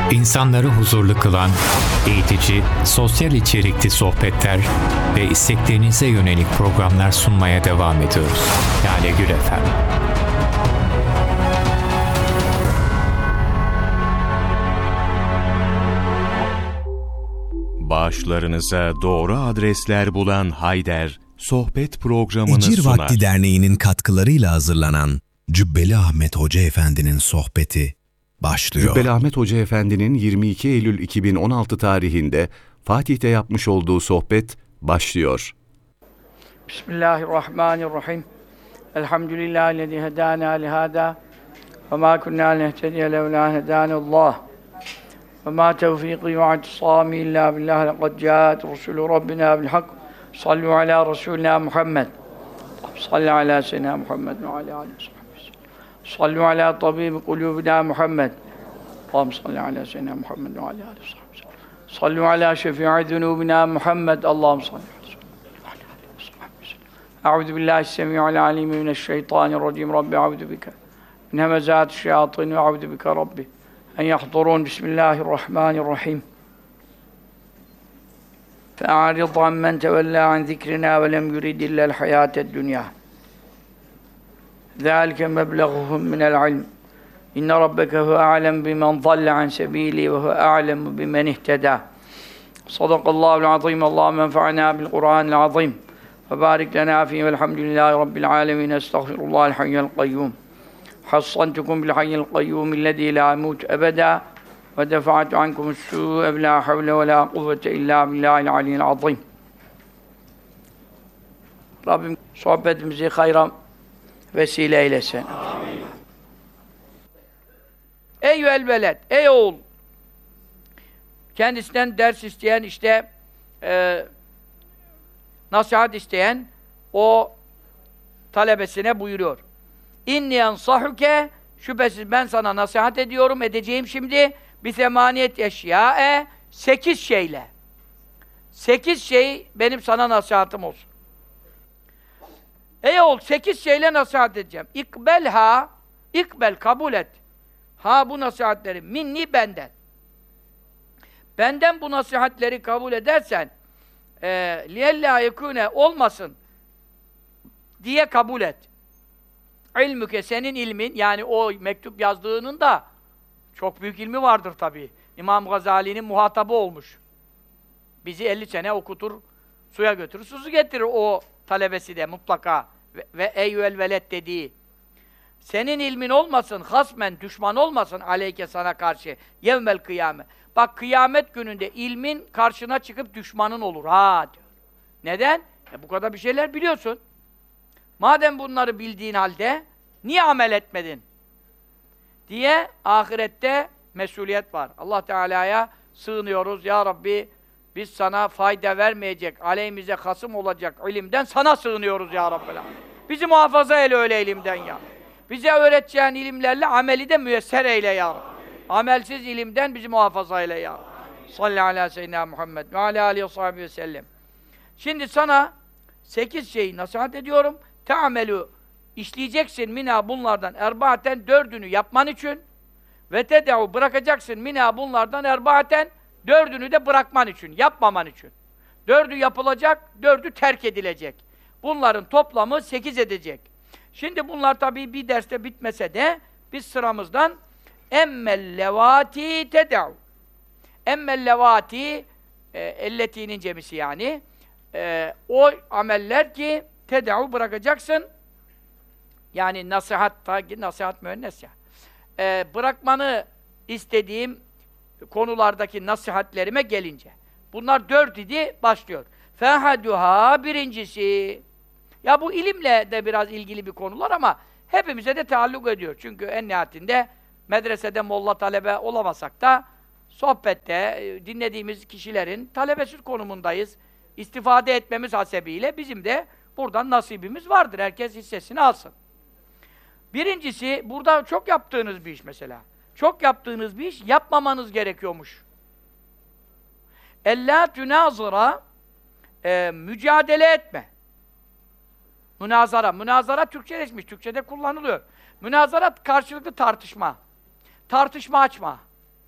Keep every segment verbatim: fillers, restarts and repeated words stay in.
İnsanları huzurlu kılan, eğitici, sosyal içerikli sohbetler ve isteklerinize yönelik programlar sunmaya devam ediyoruz. Lale Gül Efem. Bağışlarınıza doğru adresler bulan Hayder, sohbet programını Ecir sunar. Vakti Derneği'nin katkılarıyla hazırlanan Cübbeli Ahmet Hoca Efendi'nin sohbeti başlıyor. Cübbeli Ahmet Hoca Efendi'nin yirmi iki Eylül iki bin on altı tarihinde Fatih'te yapmış olduğu sohbet başlıyor. Bismillahirrahmanirrahim. Elhamdülillahillezî hedâna lihâdâ ve mâ kunnâ nehtediye levlâ hedânallâh. Ve mâ tevfîkî ve i'tisâmî illâ billâh lekad câet rusûlü Rabbinâ bilhak. Sallu alâ Resûlina Muhammed. Sallu alâ seyyidina Muhammed ve alâ âlihi ve sahbihi. Sallu alâ tabîbi kulûbina Muhammed. Allahümme salli alâ seyyidina Muhammed ve alâ âlihi ve sahbihi. Sallu alâ şefî'i zunûbina Muhammed. Allahümme salli alâ Euzu billahi s-semî'il alîm mineşşeytanirracîm. Rabbi euzu bike min hemezâti'ş-şeyâtîn ve euzu bike Rabbi en yahdurûn. Bismillahirrahmanirrahim. فَاَعْرِضْ عَمَّنْ تَوَلَّى عَنْ ذِكْرِنَا وَلَمْ يُرِدْ إِلَّا الْحَيَاةَ الدُّنْيَا ذَٰلِكَ مَبْلَغُهُمْ مِنَ الْعِلْمِ إِنَّ رَبَّكَ هُوَ أَعْلَمُ بِمَنْ ضَلَّ عَنْ سَبِيلِهِ وَهُوَ أَعْلَمُ بِمَنِ اهْتَدَى صَدَقَ اللّٰهُ الْعَظِيمُ اللّٰهُمَّ انفَعْنَا بِالْقُرْآنِ الْعَظِيمِ وَبَارِكْ لَنَا فِيهِ وَالْحَمْدُ لِلّٰهِ رَبِّ الْعَالَمِينَ اسْتَغْفِرُ اللّٰهَ الْحَيَّ الْقَيُّومَ حَصَّنْتُكُمْ بِالْحَيِّ الْقَيُّومِ الَّذ۪ي لَا يَمُوتُ أَبَدًا وَدَفَعْتُ عَنْكُمُ السُّوءَ بِلَا حَوْلَ وَلَا قُوَّةَ إِلَّا بِاللّٰهِ الْعَلِيِّ الْعَظِيمِ. Rabbim sohbetimizi hayra vesile eylesin. Amin. Eyyüel veled, ey oğul! Kendisinden ders isteyen, işte e, nasihat isteyen o talebesine buyuruyor. İnni ensahuke, şüphesiz ben sana nasihat ediyorum, edeceğim şimdi bi semaniyet eşyae, sekiz şeyle. Sekiz şey benim sana nasihatım olsun. Ey oğul, sekiz şeyle nasihat edeceğim. İkbelha, ikbel, kabul et. Ha bu nasihatleri minni benden. Benden bu nasihatleri kabul edersen liyellâ yekûne olmasın diye kabul et. İlmüke, senin ilmin, yani o mektup yazdığının da çok büyük ilmi vardır tabii. İmam Gazali'nin muhatabı olmuş. Bizi elli sene okutur, suya götürür, susu getirir o talebesi de mutlaka. Ve, ve eyyüel veled dediği. Senin ilmin olmasın, hasmen, düşman olmasın aleyke sana karşı. Yevmel kıyame. Bak kıyamet gününde ilmin karşına çıkıp düşmanın olur. Ha diyor. Neden? E, bu kadar bir şeyler biliyorsun. Madem bunları bildiğin halde niye amel etmedin? Diye ahirette mesuliyet var. Allah Teala'ya sığınıyoruz. Ya Rabbi biz sana fayda vermeyecek, aleyhimize hasım olacak ilimden sana sığınıyoruz ya Rabbi. Bizi muhafaza eyle öyle ilimden ya. Bize öğreteceğin ilimlerle ameli de müyesser eyle ya Rabbi. Amelsiz ilimden bizi muhafaza eyle ya Rabbi. Salli ala seyyidina Muhammed ve ala aleyhi ve sahibi ve sellem. Şimdi sana sekiz şeyi nasihat ediyorum. Te'amelü, işleyeceksin mina bunlardan erbaaten, dördünü yapman için. Ve tede'u, bırakacaksın mina bunlardan erbaaten, dördünü de bırakman için, yapmaman için. Dördü yapılacak, dördü terk edilecek. Bunların toplamı sekiz edecek. Şimdi bunlar tabii bir derste bitmese de biz sıramızdan emmel levati tede'u. Emmel levati e, elleti'nin cemisi yani. E, o ameller ki tede'u bırakacaksın. Yani nasihat, nasihat müennes ya. E, bırakmanı istediğim konulardaki nasihatlerime gelince. Bunlar dört idi, başlıyor. Fehaduha, birincisi. Ya bu ilimle de biraz ilgili bir konular ama hepimize de taalluk ediyor. Çünkü en nihayetinde medresede molla talebe olamasak da sohbette dinlediğimiz kişilerin talebesiz konumundayız. İstifade etmemiz hasebiyle bizim de buradan nasibimiz vardır. Herkes hissesini alsın. Birincisi, burada çok yaptığınız bir iş mesela. Çok yaptığınız bir iş yapmamanız gerekiyormuş. Ellâ tünâzıra, e, mücadele etme. Münazara. Münazara Türkçeleşmiş. Türkçede kullanılıyor. Münazara karşılıklı tartışma. Tartışma açma.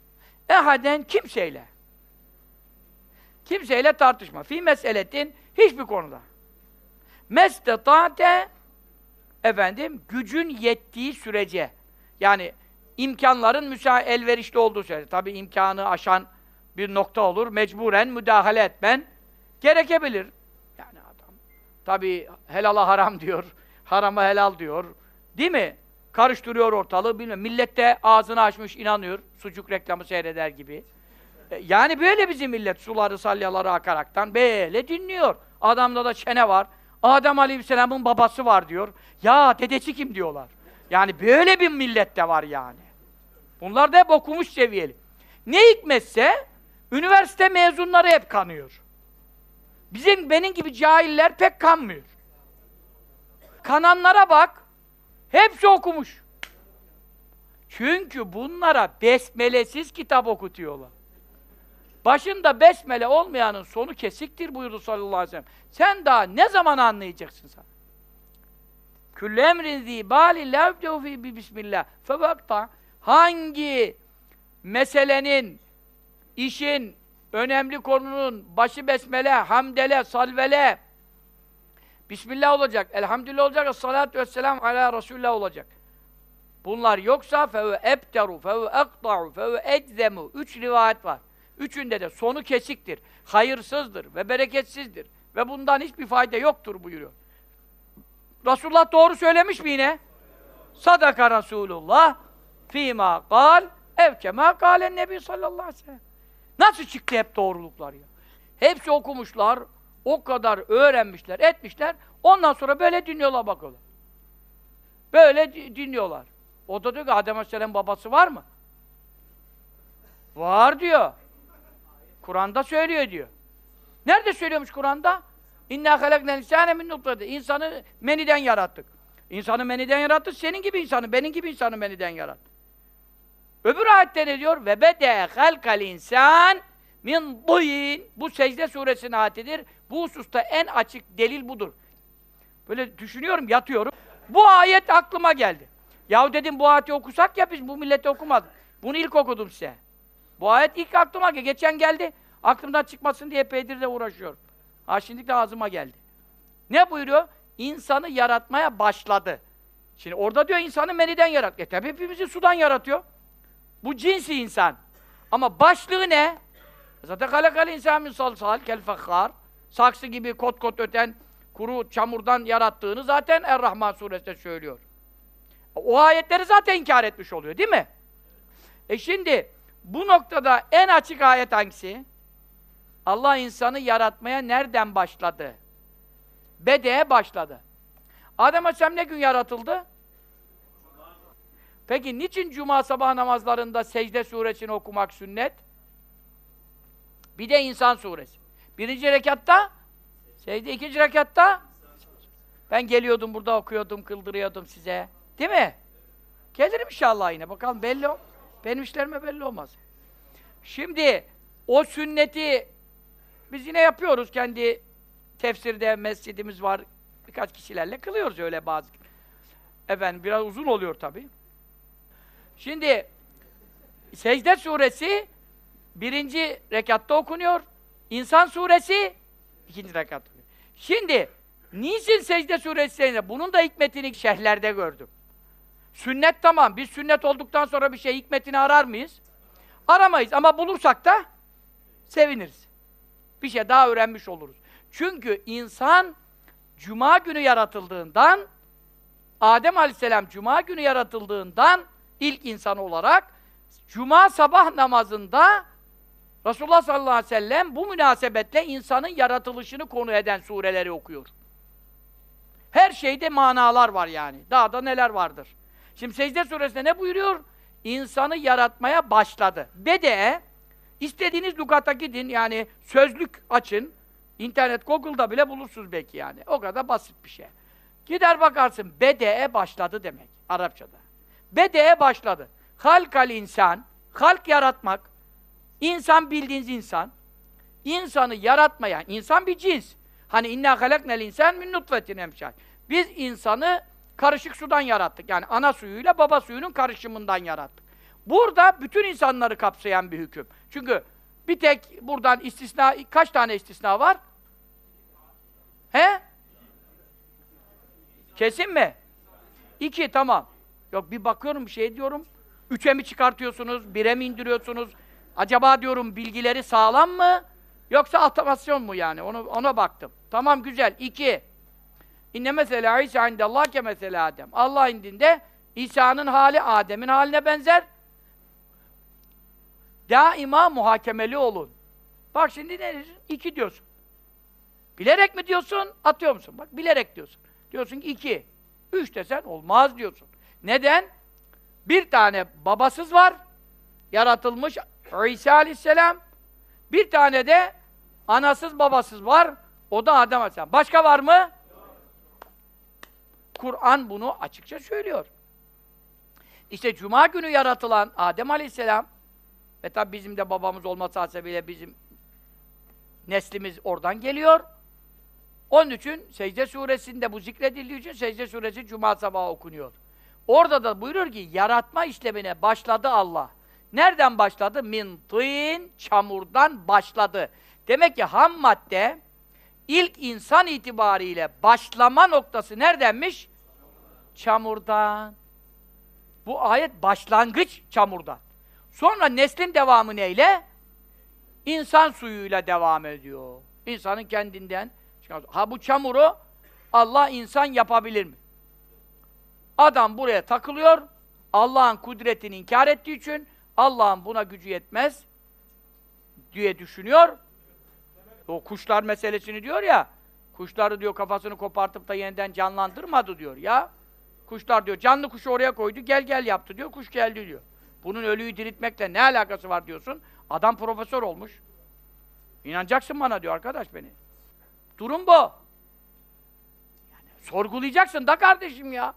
Ehaden kimseyle. Kimseyle tartışma. Fi meseletin hiçbir konuda. Mestetâte efendim gücün yettiği sürece. Yani imkanların müsa elverişli olduğu sürece. Tabii imkanı aşan bir nokta olur. Mecburen müdahale etmen gerekebilir. Yani adam tabii helala haram diyor. Harama helal diyor. Değil mi? Karıştırıyor ortalığı. Bilmem. Millet de ağzını açmış inanıyor. Sucuk reklamı seyreder gibi. Yani böyle bizim millet suları salyaları akaraktan böyle dinliyor. Adamda da çene var. Adem Aleyhisselam'ın babası var diyor. Ya dedesi kim diyorlar. Yani böyle bir millet de var yani. Bunlar da hep okumuş seviyeli. Ne hikmetse üniversite mezunları hep kanıyor. Bizim benim gibi cahiller pek kanmıyor. Kananlara bak. Hepsi okumuş. Çünkü bunlara besmelesiz kitap okutuyorlar. Başında besmele olmayanın sonu kesiktir buyurdu sallallahu aleyhi ve sellem. Sen daha ne zaman anlayacaksın sen? Küllü emrin zî bâli lâ yubde'u fî bi bismillah. Fevakta hangi meselenin, işin, önemli konunun başı besmele, hamdele, salvele, bismillah olacak, elhamdülillah olacak, salatu vesselam ala Resulullah olacak. Bunlar yoksa feve ebteru, feve ekta'u, feve eczemu. Üç rivayet var. Üçünde de sonu kesiktir, hayırsızdır ve bereketsizdir ve bundan hiçbir fayda yoktur buyuruyor. Resulullah doğru söylemiş mi yine? Sadaka Resulullah fîmâ kâl ev kemâ kâlen Nebi sallallahu aleyhi ve sellem. Nasıl çıktı hep doğruluklar ya? Hepsi okumuşlar, o kadar öğrenmişler, etmişler, ondan sonra böyle dinliyorlar bakıyorlar. Böyle dinliyorlar. O da diyor ki Adem Aleyhisselam'ın babası var mı? Var diyor. Kur'an'da söylüyor diyor. Nerede söylüyormuş Kur'an'da? İnna halaknel insâne min nutfetin. İnsanı meniden yarattık. İnsanı meniden yarattık, senin gibi insanı, benim gibi insanı meniden yarattık. Öbür ayette ne diyor? Ve bede halkal insan min dîn. Bu Secde suresinin ayetidir. Bu hususta en açık delil budur. Böyle düşünüyorum, yatıyorum. Bu ayet aklıma geldi. Yahu dedim bu ayeti okusak ya biz bu millete okumadık. Bunu ilk okudum size. Bu ayet ilk aklıma geldi. Geçen geldi. Aklımdan çıkmasın diye epeydir de uğraşıyorum. Ha şimdi de ağzıma geldi. Ne buyuruyor? İnsanı yaratmaya başladı. Şimdi orada diyor insanı meniden yarat. E tabi hepimizi sudan yaratıyor. Bu cinsi insan. Ama başlığı ne? Zaten halakal insan min salsal kel fekhar. Saksı gibi kot kot öten kuru çamurdan yarattığını zaten Er-Rahman suresinde söylüyor. O ayetleri zaten inkar etmiş oluyor değil mi? E şimdi bu noktada en açık ayet hangisi? Allah insanı yaratmaya nereden başladı? Bede'ye başladı. Adem Aleyhisselam ne gün yaratıldı? Peki niçin cuma sabah namazlarında Secde suresini okumak sünnet? Bir de İnsan suresi. Birinci rekatta secde, ikinci rekatta ben geliyordum burada okuyordum, kıldırıyordum size. Değil mi? Gelirim inşallah yine. Bakalım belli o. Benim işlerime belli olmaz. Şimdi o sünneti biz yine yapıyoruz. Kendi tefsirde mescidimiz var. Birkaç kişilerle kılıyoruz öyle bazı. Efendim biraz uzun oluyor tabii. Şimdi Secde suresi birinci rekatta okunuyor. İnsan suresi ikinci rekatta okunuyor. Şimdi niçin Secde suresi? Bunun da hikmetini şerhlerde gördüm. Sünnet tamam. Biz sünnet olduktan sonra bir şey hikmetini arar mıyız? Aramayız ama bulursak da seviniriz. Bir şey daha öğrenmiş oluruz. Çünkü insan Cuma günü yaratıldığından, Adem Aleyhisselam Cuma günü yaratıldığından ilk insan olarak Cuma sabah namazında Resulullah sallallahu aleyhi ve sellem bu münasebetle insanın yaratılışını konu eden sureleri okuyor. Her şeyde manalar var yani. Daha da neler vardır. Şimdi Secde suresinde ne buyuruyor? İnsanı yaratmaya başladı. Bede, istediğiniz lügata gidin, yani sözlük açın. İnternet, Google'da bile bulursunuz belki yani. O kadar basit bir şey. Gider bakarsın, bede'e başladı demek Arapçada. Bede'e başladı. Halkal insan, halk yaratmak, insan bildiğiniz insan, insanı yaratmayan, insan bir cins. Hani inna halaknel insan min nutfetin emşal. Biz insanı karışık sudan yarattık. Yani ana suyuyla baba suyunun karışımından yarattık. Burada bütün insanları kapsayan bir hüküm. Çünkü bir tek buradan istisna, kaç tane istisna var? He? Kesin mi? İki, tamam. Yok bir bakıyorum, bir şey diyorum. Üçe mi çıkartıyorsunuz, bire mi indiriyorsunuz? Acaba diyorum bilgileri sağlam mı? Yoksa otomasyon mu yani? Onu, ona baktım. Tamam, güzel. İki. İnne mesela İsa indallah ke mesela Adem. Allah indinde İsa'nın hali Adem'in haline benzer. Daima muhakemeli olun. Bak şimdi ne diyorsun? İki diyorsun. Bilerek mi diyorsun, atıyor musun? Bak bilerek diyorsun. Diyorsun ki iki. Üç desen olmaz diyorsun. Neden? Bir tane babasız var, yaratılmış İsa Aleyhisselam. Bir tane de anasız babasız var, o da Adem Aleyhisselam. Başka var mı? Kur'an bunu açıkça söylüyor. İşte Cuma günü yaratılan Adem Aleyhisselam ve tabi bizim de babamız olması hasebiyle bizim neslimiz oradan geliyor. Onun için Secde Suresinde bu zikredildiği için Secde Suresi Cuma sabahı okunuyor. Orada da buyuruyor ki yaratma işlemine başladı Allah. Nereden başladı? Min tîn, çamurdan başladı. Demek ki ham madde ilk insan itibariyle başlama noktası neredenmiş? Çamurdan. Bu ayet başlangıç çamurdan. Sonra neslin devamı neyle? İnsan suyuyla devam ediyor. İnsanın kendinden çıkan. Ha bu çamuru Allah insan yapabilir mi? Adam buraya takılıyor. Allah'ın kudretini inkar ettiği için Allah'ın buna gücü yetmez diye düşünüyor. O kuşlar meselesini diyor ya, kuşları diyor kafasını kopartıp da yeniden canlandırmadı diyor ya. Kuşlar diyor, canlı kuşu oraya koydu, gel gel yaptı diyor, kuş geldi diyor. Bunun ölüyü diriltmekle ne alakası var diyorsun? Adam profesör olmuş. İnanacaksın bana diyor arkadaş beni. Durum bu. Yani sorgulayacaksın da kardeşim ya.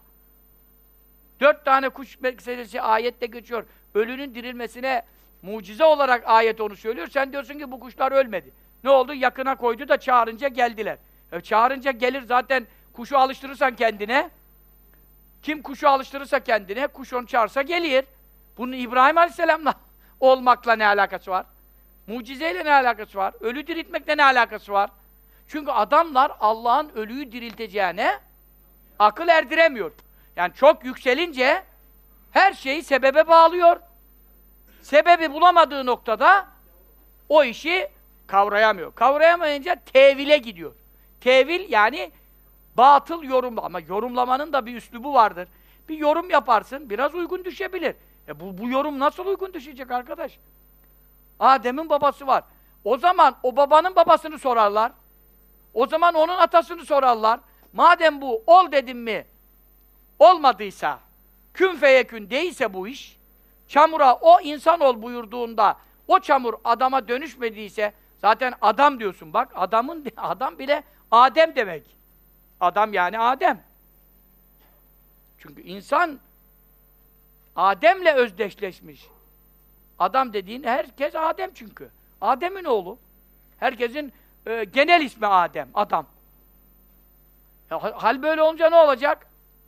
Dört tane kuş meselesi ayette geçiyor. Ölünün dirilmesine mucize olarak ayet onu söylüyor. Sen diyorsun ki bu kuşlar ölmedi. Ne oldu? Yakına koydu da çağırınca geldiler. E çağırınca gelir zaten, kuşu alıştırırsan kendine. Kim kuşu alıştırırsa kendine, kuş onu çağırsa gelir. Bunun İbrahim Aleyhisselam'la olmakla ne alakası var? Mucizeyle ne alakası var? Ölü diriltmekle ne alakası var? Çünkü adamlar Allah'ın ölüyü dirilteceğine akıl erdiremiyor. Yani çok yükselince her şeyi sebebe bağlıyor. Sebebi bulamadığı noktada o işi kavrayamıyor. Kavrayamayınca tevile gidiyor. Tevil yani batıl yorumlama. Ama yorumlamanın da bir üslubu vardır. Bir yorum yaparsın, biraz uygun düşebilir. E bu, bu yorum nasıl uygun düşecek arkadaş? Adem'in babası var. O zaman o babanın babasını sorarlar. O zaman onun atasını sorarlar. Madem bu ol dedim mi olmadıysa, kün feyekün değilse bu iş, çamura o insan ol buyurduğunda o çamur adama dönüşmediyse, zaten adam diyorsun bak, adamın adam bile Adem demek. Adam yani Adem. Çünkü insan Adem'le özdeşleşmiş. Adam dediğin herkes Adem çünkü. Adem'in oğlu. Herkesin e, genel ismi Adem, adam. E, hal böyle olunca ne olacak?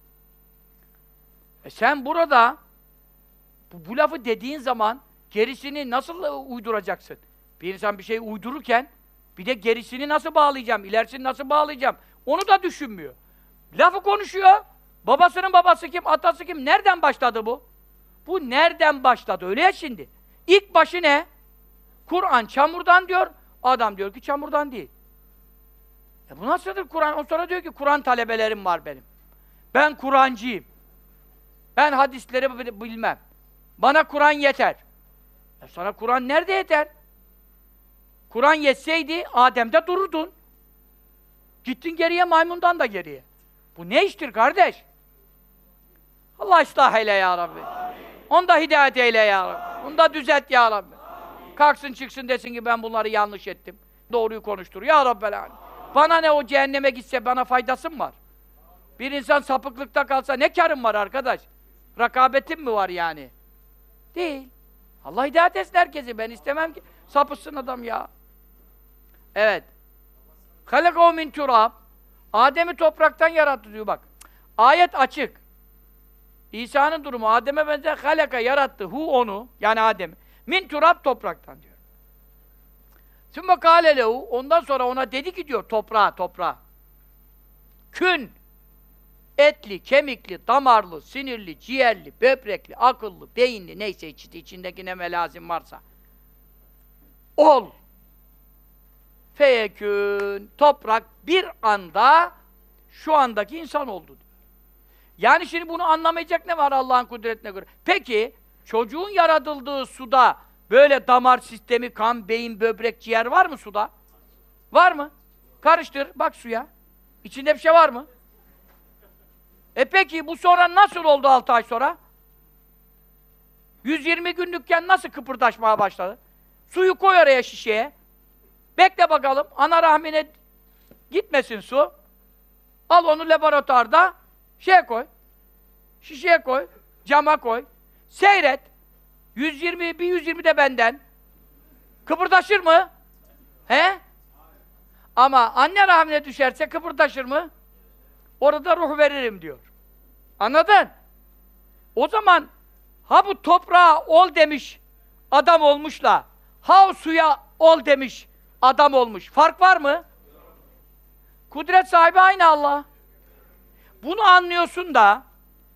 E sen burada bu, bu lafı dediğin zaman gerisini nasıl uyduracaksın? Bir insan bir şey uydururken bir de gerisini nasıl bağlayacağım, ilerisini nasıl bağlayacağım? Onu da düşünmüyor. Lafı konuşuyor. Babasının babası kim, atası kim? Nereden başladı bu? Bu nereden başladı? Öyle ya şimdi. İlk başı ne? Kur'an çamurdan diyor. Adam diyor ki çamurdan değil. E bu nasıldır Kur'an? O sonra diyor ki Kur'an talebelerim var benim. Ben Kur'ancıyım. Ben hadisleri bilmem. Bana Kur'an yeter. E sana Kur'an nerede yeter? Kur'an yetseydi Adem'de dururdun. Gittin geriye, maymundan da geriye. Bu ne iştir kardeş? Allah ıslah eyle ya Rabbi. Onda hidayet eyle ya Rabbi. Onda düzelt ya Rabbi. Amin. Kalksın çıksın desin ki ben bunları yanlış ettim. Doğruyu konuştur ya Rabbel âlemin. Bana ne, o cehenneme gitse bana faydası mı var? Bir insan sapıklıkta kalsa ne kârım var arkadaş? Rakabetim mi var yani? Değil. Allah hidayet etsin herkesi. Ben istemem ki sapıtsın adam ya. Evet. İsa'nın durumu Adem'e benzer halaka yarattı. Hu onu yani Adem. Min turab topraktan diyor. Sümme kâle lehu ondan sonra ona dedi ki diyor toprağa toprağa. Kün etli, kemikli, damarlı, sinirli, ciğerli, böbrekli, akıllı, beyinli neyse içinde içindeki ne melazim varsa. Ol. Feyekün toprak bir anda şu andaki insan oldu. Yani şimdi bunu anlamayacak ne var Allah'ın kudretine göre? Peki çocuğun yaratıldığı suda böyle damar sistemi, kan, beyin, böbrek, ciğer var mı suda? Var mı? Karıştır, bak suya. İçinde bir şey var mı? E peki bu sonra nasıl oldu altı ay sonra? yüz yirmi günlükken nasıl kıpırdaşmaya başladı? Suyu koy oraya şişeye. Bekle bakalım, ana rahmine gitmesin su. Al onu laboratuvarda, şeye koy. Şişeye koy, cama koy. Seyret. yüz yirmi, bir yüz yirmi de benden. Kıpırdaşır mı? He? Ama anne rahmine düşerse kıpırdaşır mı? Orada ruh veririm diyor. Anladın? O zaman ha bu toprağa ol demiş, adam olmuşla ha o suya ol demiş, adam olmuş. Fark var mı? Kudret sahibi aynı Allah. Bunu anlıyorsun da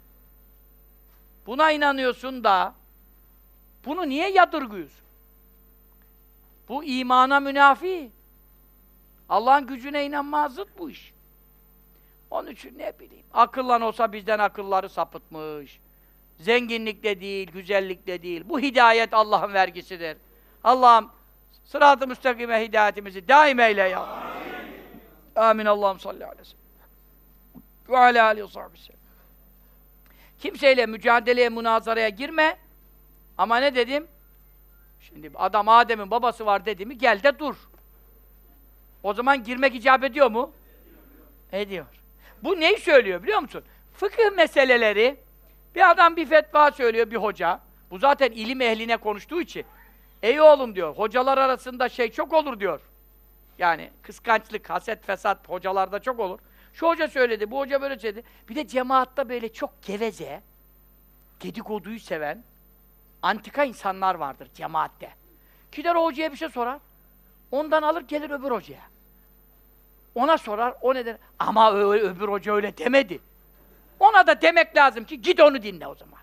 buna inanıyorsun da bunu niye yadırgıyorsun? Bu imana münafi. Allah'ın gücüne inanmaya zıt bu iş. Onun için ne bileyim, akıllan olsa bizden akılları sapıtmış. Zenginlikle değil, güzellikle değil. Bu hidayet Allah'ın vergisidir. Allah'ım sırat-ı müstakime hidayetimizi daim eyle ya. Amin. Amin. Allah'ım salli aleyhi ve sellem. Ve alâ aleyhi ve sellem. Kimseyle mücadeleye, münazaraya girme. Ama ne dedim? Şimdi adam Adem'in babası var dedi mi, gel de dur. O zaman girmek icap ediyor mu? Ediyor. Bu neyi söylüyor biliyor musun? Fıkıh meseleleri, bir adam bir fetva söylüyor, bir hoca. Bu zaten ilim ehline konuştuğu için. Ey oğlum diyor, hocalar arasında şey çok olur diyor. Yani kıskançlık, haset, fesat hocalarda çok olur. Şu hoca söyledi, bu hoca böyle söyledi. Bir de cemaatta böyle çok geveze, dedikoduyu seven, antika insanlar vardır cemaatte. Gider o hocaya bir şey sorar, ondan alır gelir öbür hocaya. Ona sorar, o ne der? Ama öyle, öbür hoca öyle demedi. Ona da demek lazım ki git onu dinle o zaman.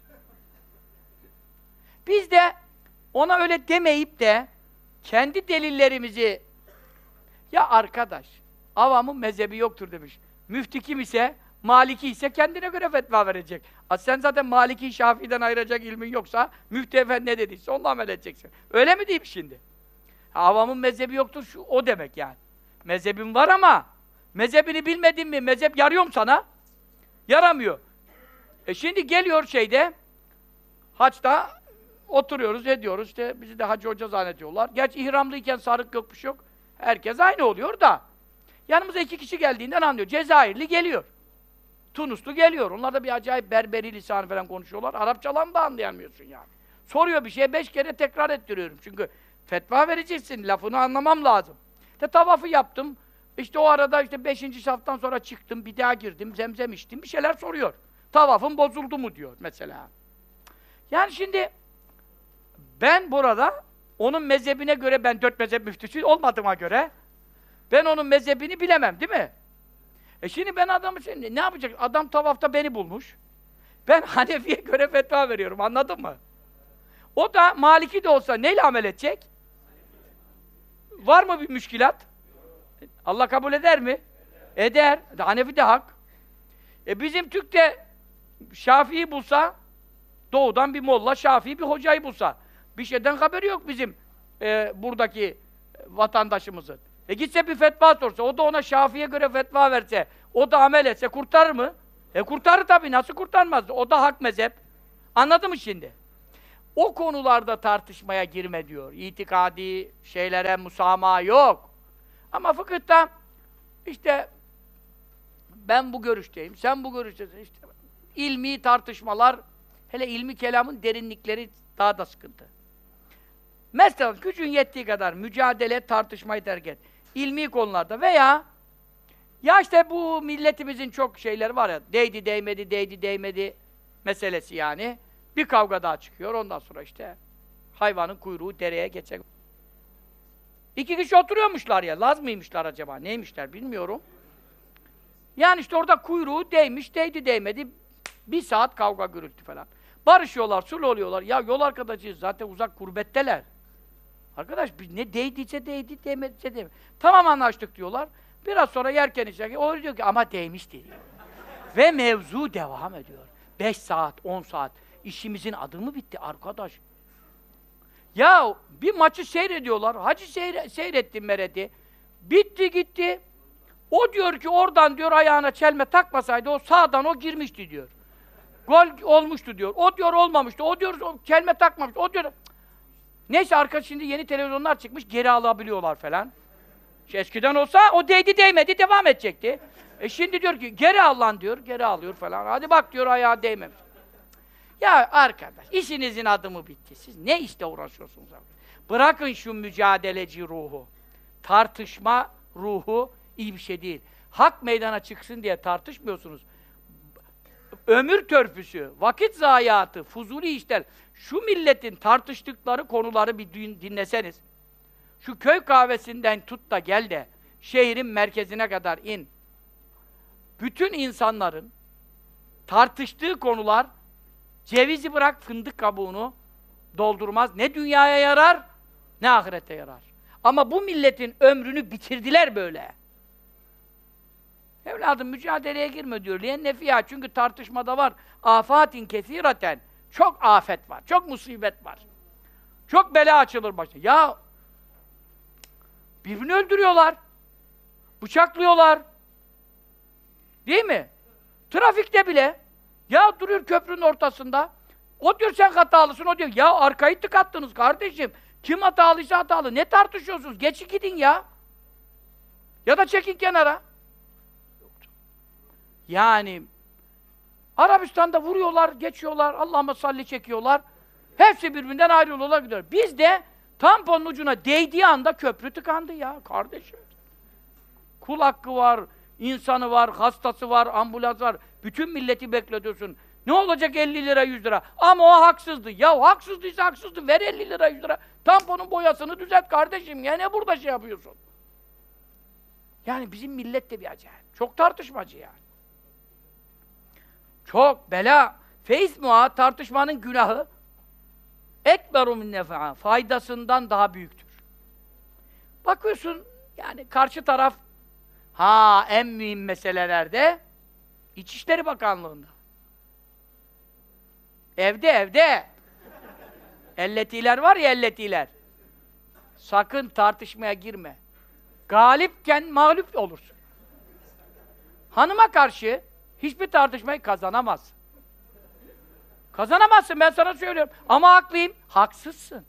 Biz de ona öyle demeyip de kendi delillerimizi, ya arkadaş, avamın mezhebi yoktur demiş. Müftü kim ise, Maliki ise kendine göre fetva verecek. A sen zaten Maliki, Şafii'den ayıracak ilmin yoksa, müftü efendi ne dediyse onunla amel edeceksin. Öyle mi diyeyim şimdi? Avamın mezhebi yoktur, şu, o demek yani. Mezhebin var ama, mezhebini bilmedin mi, mezhep yarıyor mu sana? Yaramıyor. E şimdi geliyor şeyde, haçta oturuyoruz, ediyoruz, işte bizi de hacı hoca zannediyorlar. Gerçi ihramlıyken sarık yok, bir şey yok. Herkes aynı oluyor da. Yanımıza iki kişi geldiğinden anlıyor. Cezayirli geliyor. Tunuslu geliyor. Onlar da bir acayip Berberi lisanı falan konuşuyorlar. Arapçalan da anlayamıyorsun yani. Soruyor bir şey, beş kere tekrar ettiriyorum. Çünkü fetva vereceksin, lafını anlamam lazım. İşte tavafı yaptım. İşte o arada işte beşinci saftan sonra çıktım, bir daha girdim, zemzem içtim, bir şeyler soruyor. Tavafın bozuldu mu diyor mesela. Yani şimdi ben burada onun mezhebine göre, ben dört mezhep müftüsü olmadığıma göre ben onun mezhebini bilemem, değil mi? E şimdi ben adamı şimdi ne yapacak? Adam tavafta beni bulmuş. Ben Hanefi'ye göre fetva veriyorum, anladın mı? O da Maliki de olsa neyle amel edecek? Var mı bir müşkilat? Allah kabul eder mi? Eder. Hanefi de hak. E bizim Türk de Şafii'yi bulsa, doğudan bir molla, Şafii bir hocayı bulsa, bir şeyden haberi yok bizim e, buradaki vatandaşımızın. E gitse bir fetva sorsa, o da ona Şafii'ye göre fetva verse, o da amel etse kurtarır mı? E kurtarır tabii, nasıl kurtarmaz? O da hak mezhep. Anladın mı şimdi? O konularda tartışmaya girme diyor. İtikadi şeylere musamaha yok. Ama fıkıhta işte ben bu görüşteyim, sen bu görüştesin. İşte ilmi tartışmalar, hele ilmi kelamın derinlikleri daha da sıkıntı. Mesela gücün yettiği kadar mücadele, tartışmayı terk et. İlmi konularda veya ya işte bu milletimizin çok şeyleri var ya, değdi değmedi, değdi değmedi. meselesi yani. Bir kavga daha çıkıyor, ondan sonra işte hayvanın kuyruğu dereye geçecek. İki kişi oturuyormuşlar ya, Laz mıymışlar acaba, neymişler bilmiyorum. Yani işte orada kuyruğu değmiş, değdi değmedi, bir saat kavga gürültü falan. Barışıyorlar, sulh oluyorlar. Ya yol arkadaşıyız, zaten uzak gurbetteler. Arkadaş ne değdiyse değdi, değmediyse değmedi. Tamam anlaştık diyorlar. Biraz sonra yerken içerken, o diyor ki ama değmişti diyor. Ve mevzu devam ediyor. Beş saat, on saat. İşimizin adı mı bitti arkadaş? Ya bir maçı seyrediyorlar. Hacı seyre seyretti Mered'i. Bitti gitti. O diyor ki oradan diyor ayağına çelme takmasaydı o sağdan o girmişti diyor. Gol olmuştu diyor. O diyor olmamıştı. O diyor o çelme takmamıştı. O diyor. Neyse arka şimdi yeni televizyonlar çıkmış geri alabiliyorlar falan. İşte eskiden olsa o değdi değmedi devam edecekti. E şimdi diyor ki geri al lan diyor. Geri alıyor falan. Hadi bak diyor ayağı değmemiş. Ya arkadaş işinizin adı mı bitti? Siz ne işte uğraşıyorsunuz abi? Bırakın şu mücadeleci ruhu. Tartışma ruhu iyi bir şey değil. Hak meydana çıksın diye tartışmıyorsunuz. Ömür törpüsü, vakit zayiatı, fuzuli işler, şu milletin tartıştıkları konuları bir dinleseniz, şu köy kahvesinden tut da gel de, şehrin merkezine kadar in. Bütün insanların tartıştığı konular, cevizi bırak fındık kabuğunu doldurmaz. Ne dünyaya yarar, ne ahirete yarar. Ama bu milletin ömrünü bitirdiler böyle. Evladım mücadeleye girme diyor. Liyennefiya çünkü tartışmada var. Afatin kesiraten. Çok afet var. Çok musibet var. Çok bela açılır başına. Ya birbirini öldürüyorlar. Bıçaklıyorlar. Değil mi? Trafikte bile. Ya duruyor köprünün ortasında. O diyor sen hatalısın. O diyor ya arkayı tıkattınız kardeşim. Kim hatalıysa hatalı. Ne tartışıyorsunuz? Geçin gidin ya. Ya da çekin kenara. Yani Arabistan'da vuruyorlar, geçiyorlar, Allah'ıma salli çekiyorlar. Hepsi birbirinden ayrılıyorlar gidiyor. Bizde tamponun ucuna değdiği anda köprü tıkandı ya kardeşim. Kul hakkı var, insanı var, hastası var, ambulans var. Bütün milleti bekletiyorsun. Ne olacak elli lira, yüz lira? Ama o haksızdı. Ya haksızdıysa haksızdı. Ver elli lira, yüz lira. Tamponun boyasını düzelt kardeşim. Ya ne burada şey yapıyorsun? Yani bizim millet de bir acayip. Çok tartışmacı yani. Çok bela. Feismuha tartışmanın günahı ekberu min nefa'a faydasından daha büyüktür. Bakıyorsun yani karşı taraf ha en mühim meselelerde İçişleri Bakanlığı'nda. Evde evde. Elletiler var ya elletiler. Sakın tartışmaya girme. Galipken mağlup olursun. Hanıma karşı hiçbir tartışmayı kazanamazsın. Kazanamazsın ben sana söylüyorum. Ama haklıyım. Haksızsın.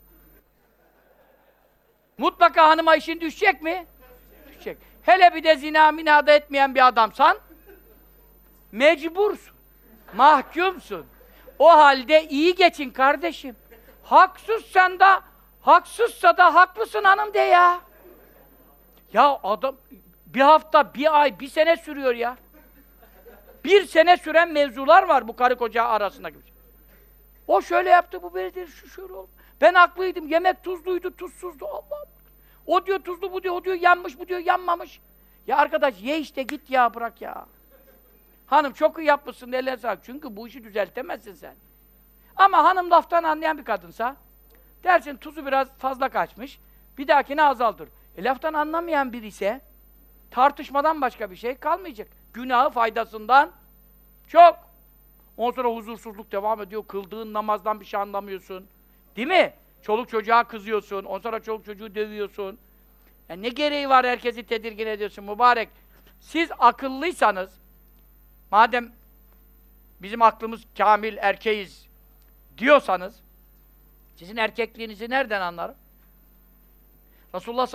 Mutlaka hanıma işin düşecek mi? Düşecek. Hele bir de zina minada etmeyen bir adamsan mecbursun. Mahkumsun. O halde iyi geçin kardeşim. Haksızsan da haksızsa da haklısın hanım de ya. Ya adam bir hafta, bir ay, bir sene sürüyor ya. Bir sene süren mevzular var bu karı koca arasında. O şöyle yaptı, bu böyle dedi, şu şöyle oldu. Ben haklıydım, yemek tuzluydu, tuzsuzdu, Allah'ım. O diyor tuzlu, bu diyor, o diyor yanmış, bu diyor yanmamış. Ya arkadaş ye işte git ya, bırak ya. Hanım çok iyi yapmışsın, eline sağlık. Çünkü bu işi düzeltemezsin sen. Ama hanım laftan anlayan bir kadınsa, dersin tuzu biraz fazla kaçmış, bir dahakine azaldır. E laftan anlamayan biri ise, tartışmadan başka bir şey kalmayacak. Günahı faydasından çok. Ondan sonra huzursuzluk devam ediyor, kıldığın namazdan bir şey anlamıyorsun. Değil mi? Çoluk çocuğa kızıyorsun, ondan sonra çoluk çocuğu dövüyorsun. Yani ne gereği var herkesi tedirgin ediyorsun mübarek? Siz akıllıysanız, madem bizim aklımız kamil, erkeğiz diyorsanız, sizin erkekliğinizi nereden anlarım? Resulullah